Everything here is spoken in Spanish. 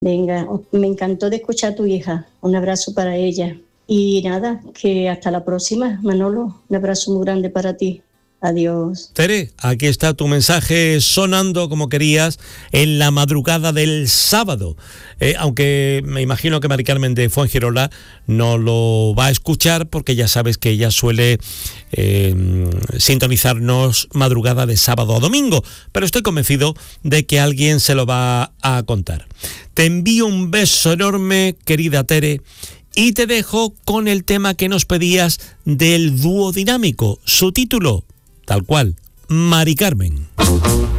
Venga, me encantó de escuchar a tu hija. Un abrazo para ella. Y nada, que hasta la próxima, Manolo. Un abrazo muy grande para ti. Adiós. Tere, aquí está tu mensaje sonando como querías en la madrugada del sábado. Aunque me imagino que Mari Carmen de Fuengirola no lo va a escuchar porque ya sabes que ella suele sintonizarnos madrugada de sábado a domingo. Pero estoy convencido de que alguien se lo va a contar. Te envío un beso enorme, querida Tere. Y te dejo con el tema que nos pedías del dúo dinámico. Su título, tal cual, Mari Carmen.